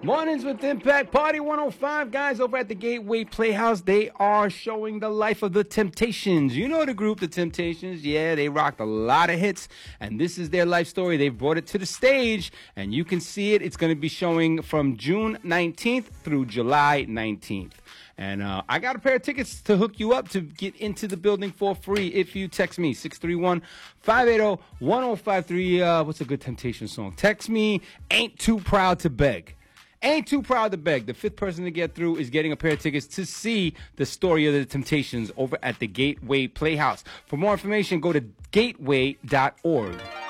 Mornings with Impact, Party 105, guys, over at the Gateway Playhouse. They are showing the life of the Temptations. You know the group, the Temptations. Yeah, they rocked a lot of hits, and this is their life story. They've brought it to the stage, and you can see it. It's going to be showing from June 19th through July 19th. And I got a pair of tickets to hook you up to get into the building for free if you text me, 631-580-1053. What's a good Temptation song? Text me, Ain't Too Proud to Beg. Ain't Too Proud to Beg. The fifth person to get through is getting a pair of tickets to see the story of the Temptations over at the Gateway Playhouse. For more information, go to gateway.org.